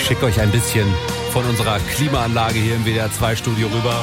schicke euch ein bisschen von unserer Klimaanlage hier im WDR-2-Studio rüber.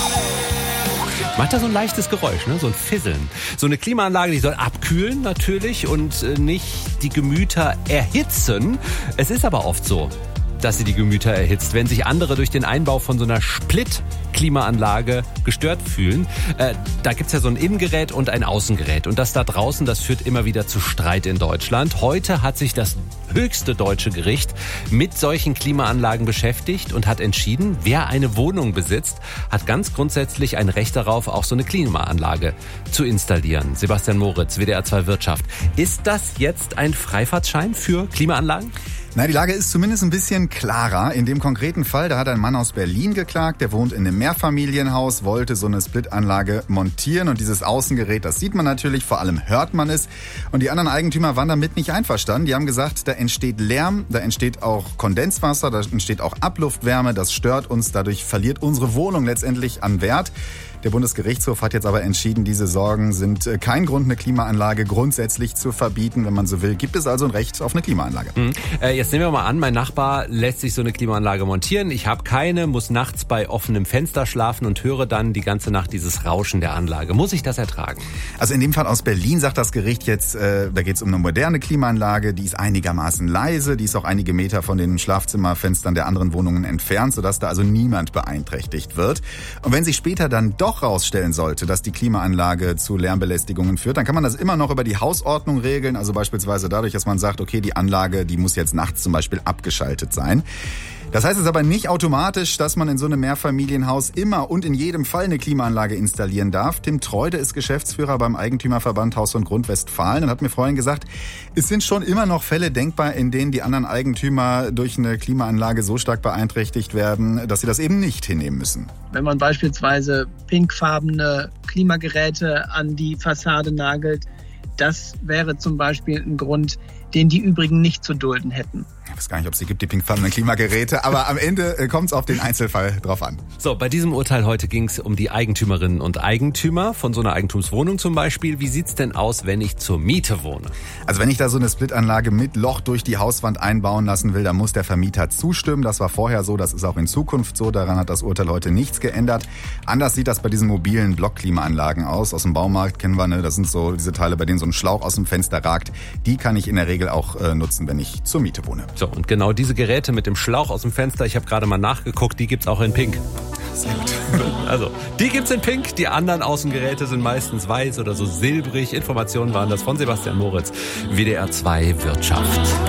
Macht da so ein leichtes Geräusch, ne? So ein Fisseln. So eine Klimaanlage, die soll abkühlen natürlich und nicht die Gemüter erhitzen. Es ist aber oft so, dass sie die Gemüter erhitzt, wenn sich andere durch den Einbau von so einer Split-Klimaanlage gestört fühlen. Da gibt's ja so ein Innengerät und ein Außengerät. Und das da draußen, das führt immer wieder zu Streit in Deutschland. Heute hat sich das höchste deutsche Gericht mit solchen Klimaanlagen beschäftigt und hat entschieden, wer eine Wohnung besitzt, hat ganz grundsätzlich ein Recht darauf, auch so eine Klimaanlage zu installieren. Sebastian Moritz, WDR2 Wirtschaft. Ist das jetzt ein Freifahrtschein für Klimaanlagen? Na, die Lage ist zumindest ein bisschen klarer. In dem konkreten Fall, da hat ein Mann aus Berlin geklagt, der wohnt in einem Mehrfamilienhaus, wollte so eine Splitanlage montieren und dieses Außengerät, das sieht man natürlich, vor allem hört man es. Und die anderen Eigentümer waren damit nicht einverstanden. Die haben gesagt, da entsteht Lärm, da entsteht auch Kondenswasser, da entsteht auch Abluftwärme, das stört uns, dadurch verliert unsere Wohnung letztendlich an Wert. Der Bundesgerichtshof hat jetzt aber entschieden, diese Sorgen sind kein Grund, eine Klimaanlage grundsätzlich zu verbieten. Wenn man so will, gibt es also ein Recht auf eine Klimaanlage. Jetzt nehmen wir mal an, mein Nachbar lässt sich so eine Klimaanlage montieren. Ich habe keine, muss nachts bei offenem Fenster schlafen und höre dann die ganze Nacht dieses Rauschen der Anlage. Muss ich das ertragen? Also in dem Fall aus Berlin sagt das Gericht jetzt, da geht es um eine moderne Klimaanlage, die ist einigermaßen leise, die ist auch einige Meter von den Schlafzimmerfenstern der anderen Wohnungen entfernt, sodass da also niemand beeinträchtigt wird. Und wenn sich später dann doch rausstellen sollte, dass die Klimaanlage zu Lärmbelästigungen führt, dann kann man das immer noch über die Hausordnung regeln, also beispielsweise dadurch, dass man sagt, okay, die Anlage, die muss jetzt nachts zum Beispiel abgeschaltet sein. Das heißt jetzt aber nicht automatisch, dass man in so einem Mehrfamilienhaus immer und in jedem Fall eine Klimaanlage installieren darf. Tim Treude ist Geschäftsführer beim Eigentümerverband Haus und Grund Westfalen und hat mir vorhin gesagt, es sind schon immer noch Fälle denkbar, in denen die anderen Eigentümer durch eine Klimaanlage so stark beeinträchtigt werden, dass sie das eben nicht hinnehmen müssen. Wenn man beispielsweise pinkfarbene Klimageräte an die Fassade nagelt, das wäre zum Beispiel ein Grund, den die übrigen nicht zu dulden hätten. Ich weiß gar nicht, ob es die gibt, die pinkfarbenen Klimageräte, aber am Ende kommt es auf den Einzelfall drauf an. So, bei diesem Urteil heute ging es um die Eigentümerinnen und Eigentümer von so einer Eigentumswohnung zum Beispiel. Wie sieht's denn aus, wenn ich zur Miete wohne? Also wenn ich da so eine Splitanlage mit Loch durch die Hauswand einbauen lassen will, dann muss der Vermieter zustimmen. Das war vorher so, das ist auch in Zukunft so. Daran hat das Urteil heute nichts geändert. Anders sieht das bei diesen mobilen Blockklimaanlagen aus. Aus dem Baumarkt kennen wir, ne? Das sind so diese Teile, bei denen so ein Schlauch aus dem Fenster ragt. Die kann ich in der Regel auch nutzen, wenn ich zur Miete wohne. So, und genau diese Geräte mit dem Schlauch aus dem Fenster, ich habe gerade mal nachgeguckt, die gibt's auch in Pink. Sehr gut. Also, die gibt's in Pink, die anderen Außengeräte sind meistens weiß oder so silbrig. Informationen waren das von Sebastian Moritz, WDR2 Wirtschaft.